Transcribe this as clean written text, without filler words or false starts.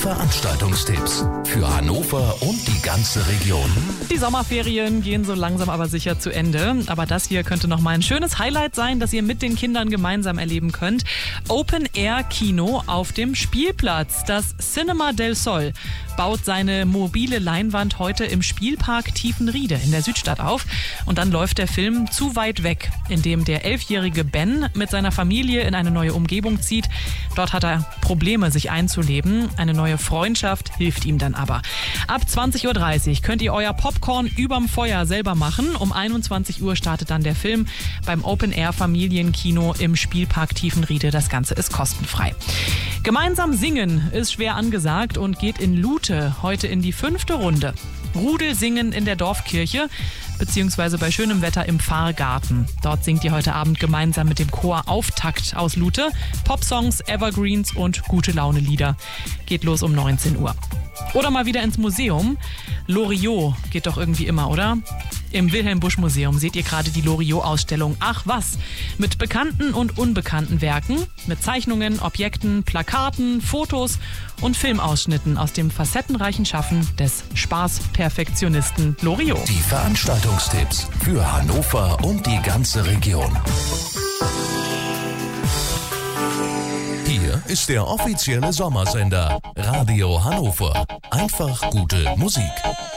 Veranstaltungstipps für Hannover und die ganze Region. Die Sommerferien gehen so langsam aber sicher zu Ende. Aber das hier könnte noch mal ein schönes Highlight sein, das ihr mit den Kindern gemeinsam erleben könnt. Open-Air-Kino auf dem Spielplatz. Das Cinema del Sol baut seine mobile Leinwand heute im Spielpark Tiefenriede in der Südstadt auf. Und dann läuft der Film Zu weit weg, in dem der 11-jährige Ben mit seiner Familie in eine neue Umgebung zieht. Dort hat er Probleme, sich einzuleben. Eine neue Freundschaft hilft ihm dann aber. Ab 20.30 Uhr könnt ihr euer Popcorn überm Feuer selber machen. Um 21 Uhr startet dann der Film beim Open-Air-Familienkino im Spielpark Tiefenriede. Das Ganze ist kostenfrei. Gemeinsam singen ist schwer angesagt und geht in Lute heute in die 5. Runde. Rudelsingen in der Dorfkirche beziehungsweise bei schönem Wetter im Pfarrgarten. Dort singt ihr heute Abend gemeinsam mit dem Chor Auftakt aus Lute. Popsongs, Evergreens und Gute-Laune-Lieder. Geht los um 19 Uhr. Oder mal wieder ins Museum. Loriot geht doch irgendwie immer, oder? Im Wilhelm-Busch-Museum seht ihr gerade die Loriot-Ausstellung Ach was, mit bekannten und unbekannten Werken, mit Zeichnungen, Objekten, Plakaten, Fotos und Filmausschnitten aus dem facettenreichen Schaffen des Spaßperfektionisten Loriot. Die Veranstaltungstipps für Hannover und die ganze Region. Hier ist der offizielle Sommersender Radio Hannover. Einfach gute Musik.